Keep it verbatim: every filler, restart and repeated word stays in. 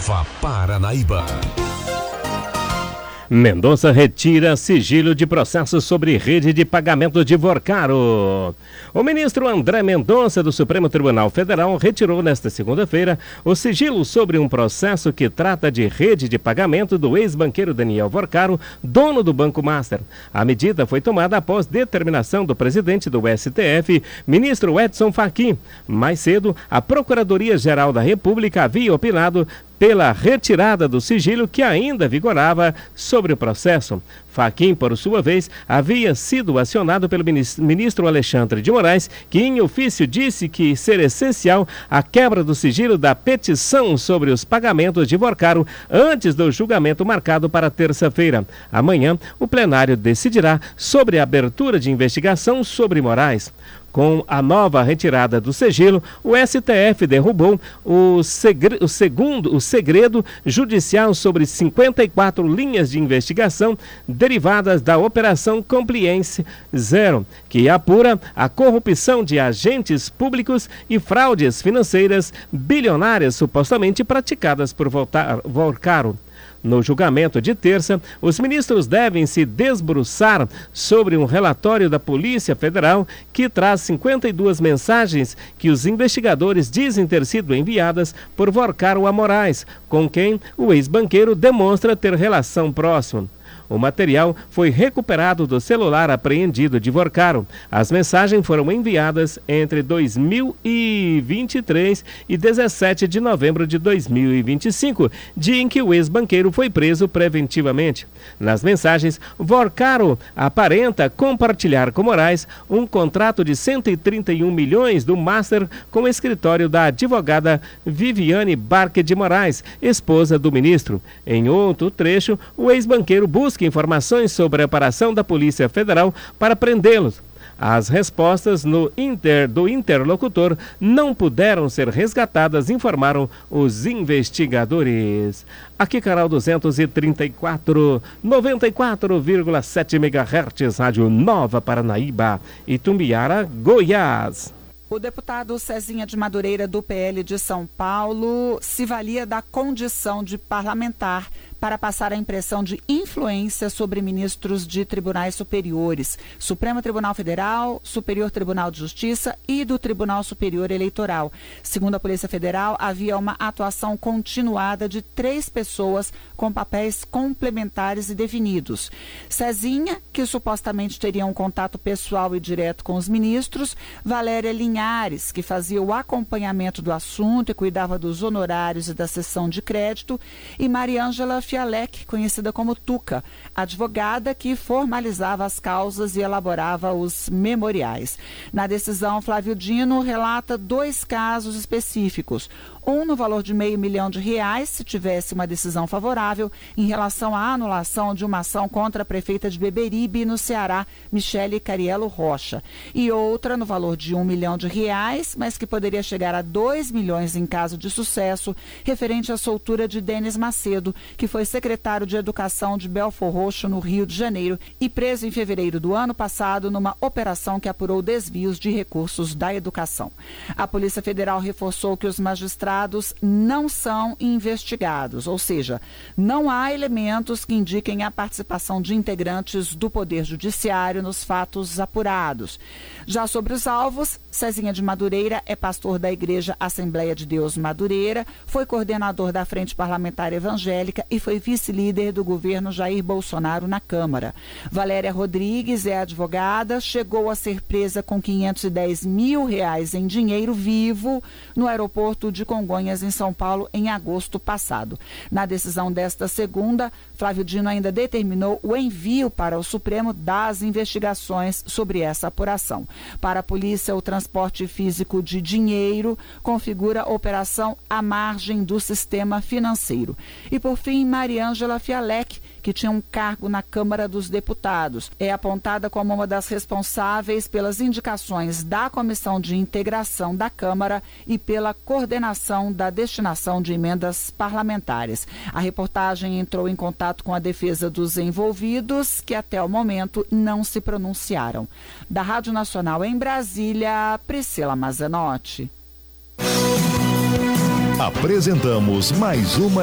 Nova Paranaíba. Mendonça retira sigilo de processo sobre rede de pagamento de Vorcaro. O ministro André Mendonça, do Supremo Tribunal Federal, retirou nesta segunda-feira o sigilo sobre um processo que trata de rede de pagamento do ex-banqueiro Daniel Vorcaro, dono do Banco Master. A medida foi tomada após determinação do presidente do S T F, ministro Edson Fachin. Mais cedo, a Procuradoria-Geral da República havia opinado pela retirada do sigilo que ainda vigorava sobre o processo. Fachin, por sua vez, havia sido acionado pelo ministro Alexandre de Moraes, que em ofício disse que ser essencial a quebra do sigilo da petição sobre os pagamentos de Vorcaro antes do julgamento marcado para terça-feira. Amanhã, o plenário decidirá sobre a abertura de investigação sobre Moraes. Com a nova retirada do sigilo, o S T F derrubou o, segre... o, segundo... o segredo judicial sobre cinquenta e quatro linhas de investigação derivadas da Operação Compliance Zero, que apura a corrupção de agentes públicos e fraudes financeiras bilionárias supostamente praticadas por Vorcaro. No julgamento de terça, os ministros devem se debruçar sobre um relatório da Polícia Federal que traz cinquenta e duas mensagens que os investigadores dizem ter sido enviadas por Vorcaro a Moraes, com quem o ex-banqueiro demonstra ter relação próxima. O material foi recuperado do celular apreendido de Vorcaro. As mensagens foram enviadas entre dois mil e vinte e três e dezessete de novembro de dois mil e vinte e cinco, dia em que o ex-banqueiro foi preso preventivamente. Nas mensagens, Vorcaro aparenta compartilhar com Moraes um contrato de cento e trinta e um milhões do Master com o escritório da advogada Viviane Barque de Moraes, esposa do ministro. Em outro trecho, o ex-banqueiro busca informações sobre a operação da Polícia Federal para prendê-los. As respostas no inter, do interlocutor não puderam ser resgatadas, informaram os investigadores. Aqui, canal duzentos e trinta e quatro, noventa e quatro vírgula sete megahertz, Rádio Nova Paranaíba, Itumbiara, Goiás. O deputado Cezinha de Madureira, do P L de São Paulo, se valia da condição de parlamentar para passar a impressão de influência sobre ministros de tribunais superiores, Supremo Tribunal Federal, Superior Tribunal de Justiça e do Tribunal Superior Eleitoral. Segundo a Polícia Federal, havia uma atuação continuada de três pessoas com papéis complementares e definidos. Cezinha, que supostamente teria um contato pessoal e direto com os ministros, Valéria Linhares, que fazia o acompanhamento do assunto e cuidava dos honorários e da cessão de crédito, e Mariângela Fialec, conhecida como Tuca, advogada que formalizava as causas e elaborava os memoriais. Na decisão, Flávio Dino relata dois casos específicos. Um no valor de meio milhão de reais, se tivesse uma decisão favorável, em relação à anulação de uma ação contra a prefeita de Beberibe, no Ceará, Michele Cariello Rocha. E outra no valor de um milhão de reais, mas que poderia chegar a dois milhões em caso de sucesso, referente à soltura de Denis Macedo, que foi secretário de Educação de Belfor Roxo, no Rio de Janeiro, e preso em fevereiro do ano passado numa operação que apurou desvios de recursos da educação. A Polícia Federal reforçou que os magistrados não são investigados, ou seja, não há elementos que indiquem a participação de integrantes do Poder Judiciário nos fatos apurados. Já sobre os alvos, Cezinha de Madureira é pastor da Igreja Assembleia de Deus Madureira, foi coordenador da Frente Parlamentar Evangélica e foi vice-líder do governo Jair Bolsonaro na Câmara. Valéria Rodrigues é advogada, chegou a ser presa com quinhentos e dez mil reais em dinheiro vivo no aeroporto de Congonhas, em São Paulo, em agosto passado. Na decisão desta segunda, Flávio Dino ainda determinou o envio para o Supremo das investigações sobre essa apuração. Para a polícia, o transporte físico de dinheiro configura a operação à margem do sistema financeiro. E, por fim, Mariângela Fialec, que tinha um cargo na Câmara dos Deputados, é apontada como uma das responsáveis pelas indicações da Comissão de Integração da Câmara e pela coordenação da destinação de emendas parlamentares. A reportagem entrou em contato com a defesa dos envolvidos, que até o momento não se pronunciaram. Da Rádio Nacional em Brasília, Priscila Mazenotti. Apresentamos mais uma